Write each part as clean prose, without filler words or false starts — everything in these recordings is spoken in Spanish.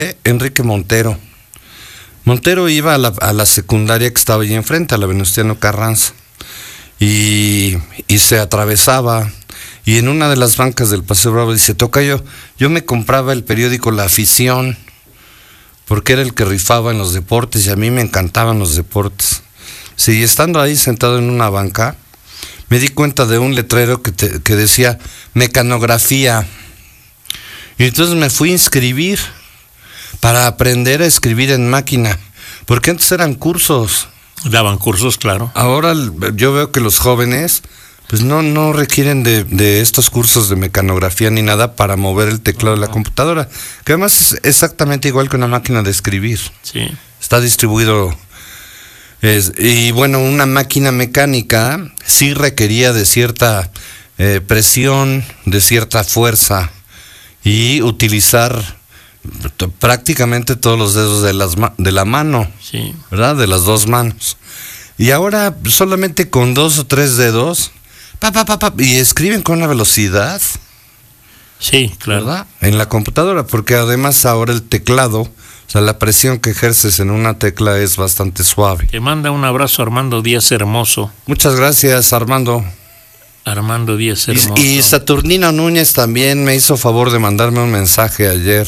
Enrique Montero. Montero iba a la secundaria que estaba allí enfrente, a la Venustiano Carranza, y se atravesaba, y en una de las bancas del Paseo Bravo dice: tocayo, yo me compraba el periódico La Afición, porque era el que rifaba en los deportes, y a mí me encantaban los deportes. Sí, y estando ahí sentado en una banca, me di cuenta de un letrero que decía mecanografía, y entonces me fui a inscribir para aprender a escribir en máquina, porque antes eran cursos. Daban cursos, claro. Ahora yo veo que los jóvenes pues no requieren de estos cursos de mecanografía ni nada para mover el teclado de la computadora, que además es exactamente igual que una máquina de escribir. Sí. Está distribuido. Y bueno, una máquina mecánica sí requería de cierta presión, de cierta fuerza, y utilizar prácticamente todos los dedos de la mano, sí, ¿verdad? De las dos manos. Y ahora solamente con 2 o 3 dedos, y escriben con una velocidad. Sí, claro. ¿Verdad? En la computadora, porque además ahora el teclado, o sea, la presión que ejerces en una tecla es bastante suave. Te manda un abrazo Armando Díaz Hermoso. Muchas gracias, Armando. Armando Díaz Hermoso. Y Saturnino Núñez también me hizo favor de mandarme un mensaje ayer.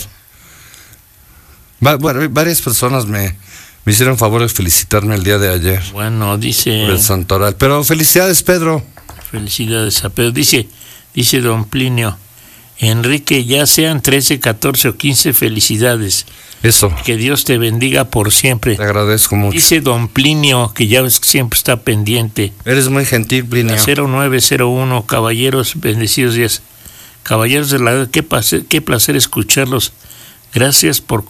Bueno, varias personas me hicieron favor de felicitarme el día de ayer. Bueno, dice... Por el santoral. Pero felicidades, Pedro. Felicidades a Pedro. Dice don Plinio: Enrique, ya sean 13, 14 o 15, felicidades. Eso. Que Dios te bendiga por siempre. Te agradezco mucho. Dice don Plinio, que ya ves que siempre está pendiente. Eres muy gentil, Plinio. 0901, caballeros, bendecidos días. Caballeros de la... Qué placer escucharlos. Gracias por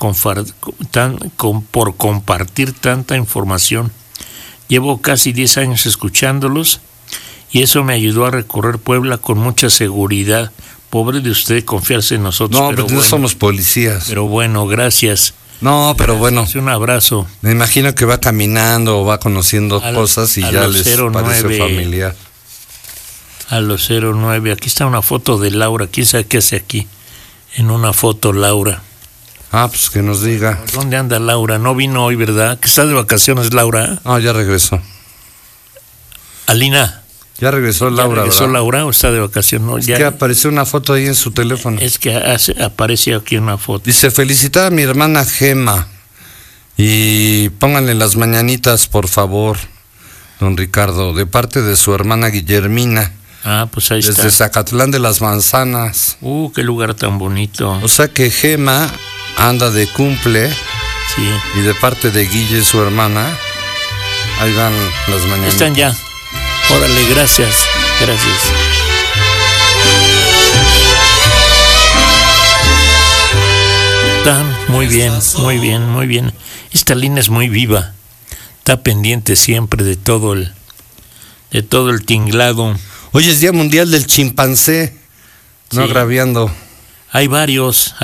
compartir tanta información. Llevo casi 10 años escuchándolos y eso me ayudó a recorrer Puebla con mucha seguridad. Pobre de usted confiarse en nosotros. No, pero no somos policías. Pero bueno, gracias. No, pero bueno. Un abrazo. Me imagino que va caminando o va conociendo cosas y ya les 09, parece familiar. A los 09. Aquí está una foto de Laura. ¿Quién sabe qué hace aquí? En una foto, Laura. Ah, pues que nos diga. ¿Dónde anda Laura? No vino hoy, ¿verdad? ¿Que está de vacaciones, Laura? No, ya regresó. Alina. Ya regresó Laura, ¿Ya regresó, ¿verdad? Laura o está de vacaciones? No, ya... Es que apareció una foto ahí en su teléfono. Es que aparece aquí una foto. Dice: felicitar a mi hermana Gema y pónganle las mañanitas, por favor, don Ricardo, de parte de su hermana Guillermina. Ah, pues ahí desde está. Desde Zacatlán de las Manzanas. Qué lugar tan bonito. O sea que Gema anda de cumple. Sí. Y de parte de Guille, su hermana, ahí van las mañanitas. Están ya. Órale, gracias. Gracias. Están muy bien, muy bien, muy bien. Esta línea es muy viva. Está pendiente siempre de todo el tinglado. Hoy es Día Mundial del Chimpancé. No Sí. agraviando. Hay varios.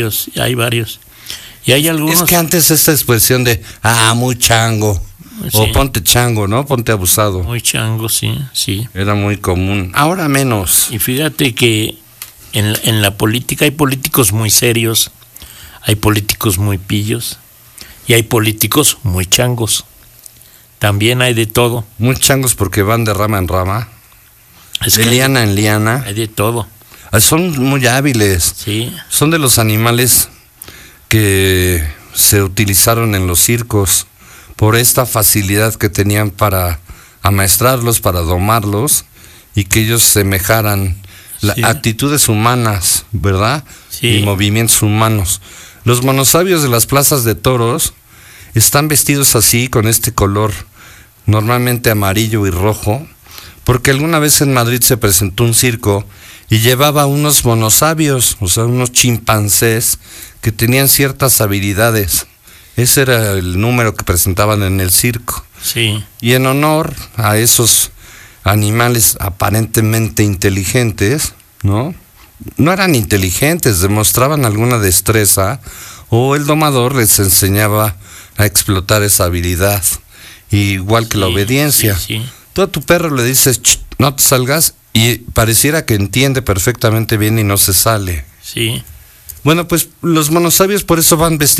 Y hay algunos... Es que antes esta expresión de, muy chango, Sí. o ponte chango, ¿no? Ponte abusado. Muy chango, sí. Era muy común. Ahora menos. Y fíjate que en la política hay políticos muy serios, hay políticos muy pillos y hay políticos muy changos. También hay de todo. Muy changos porque van de rama en rama. Es De que liana en liana. hay de todo. Son muy hábiles. Sí. Son de los animales que se utilizaron en los circos por esta facilidad que tenían para amaestrarlos, para domarlos y que ellos semejaran Sí. actitudes humanas, ¿verdad? Sí. Y movimientos humanos. Los monosabios de las plazas de toros están vestidos así, con este color normalmente amarillo y rojo, porque alguna vez en Madrid se presentó un circo y llevaba unos monosabios, o sea, unos chimpancés que tenían ciertas habilidades. Ese era el número que presentaban en el circo. Sí. Y en honor a esos animales aparentemente inteligentes, ¿no? No eran inteligentes, demostraban alguna destreza, o el domador les enseñaba a explotar esa habilidad, igual que la obediencia. Sí. Tú a tu perro le dices, no te salgas, y pareciera que entiende perfectamente bien y no se sale. Sí. Bueno, pues los monosabios por eso van vestidos